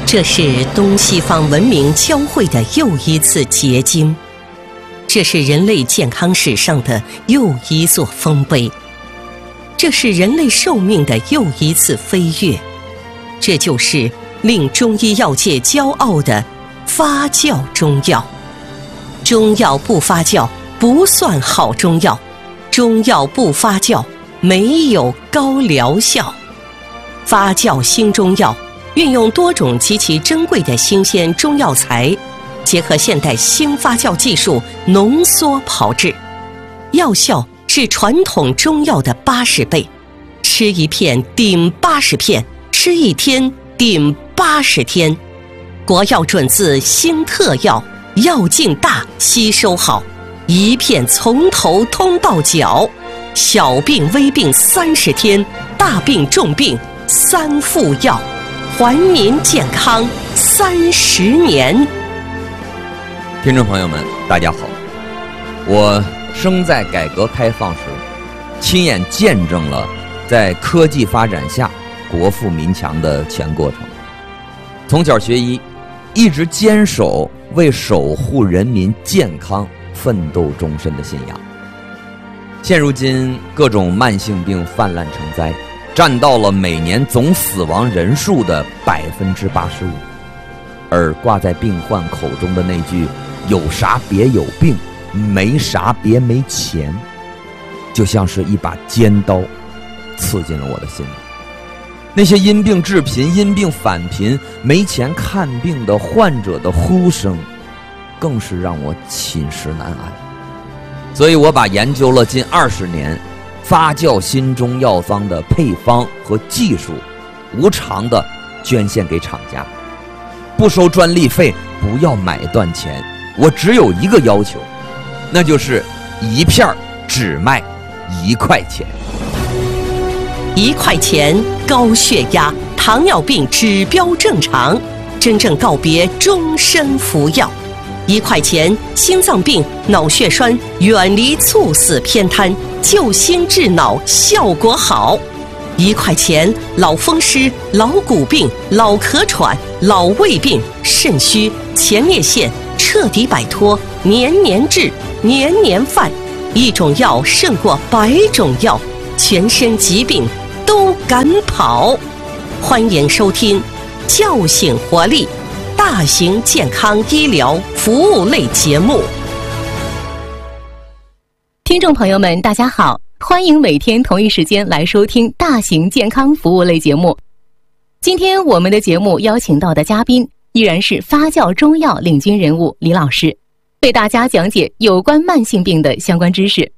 这是东西方文明交汇的又一次结晶，这是人类健康史上的又一座丰碑，这是人类寿命的又一次飞跃，这就是令中医药界骄傲的发酵中药。中药不发酵不算好中药，中药不发酵没有高疗效。发酵新中药运用多种极其珍贵的新鲜中药材，结合现代新发酵技术浓缩炮制，药效是传统中药的80倍，吃一片顶80片，吃一天顶80天。国药准字新特药，药劲大，吸收好，一片从头通到脚，小病微病30天，大病重病3副药，还民健康30年。 听众朋友们，大家好，我生在改革开放时，亲眼见证了在科技发展下国富民强的全过程。从小学医，一直坚守为守护人民健康奋斗终身的信仰。现如今各种慢性病泛滥成灾，占到了每年总死亡人数的85%，而挂在病患口中的那句有啥别有病，没啥别没钱，就像是一把尖刀刺进了我的心里。那些因病致贫、因病返贫、没钱看病的患者的呼声，更是让我寝食难安。所以我把研究了近20年发酵新中药方的配方和技术无偿的捐献给厂家，不收专利费，不要买断钱。我只有一个要求，那就是一片只卖1块钱。 1块钱，高血压、糖尿病指标正常，真正告别终身服药。1块钱，心脏病、脑血栓远离猝死偏瘫，救心治脑效果好。1块钱，老风湿、老骨病、老咳喘、老胃病、肾虚、前列腺彻底摆脱，年年治，年年犯。一种药胜过100种药，全身疾病都敢跑。欢迎收听叫醒活力大型健康医疗服务类节目。 听众朋友们大家好，欢迎每天同一时间来收听大型健康服务类节目。今天我们的节目邀请到的嘉宾依然是发酵中药领军人物李老师，为大家讲解有关慢性病的相关知识。